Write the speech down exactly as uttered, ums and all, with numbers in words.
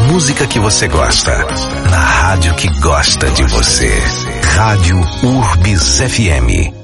música que você gosta, na rádio que gosta de você. Rádio Urbis F M.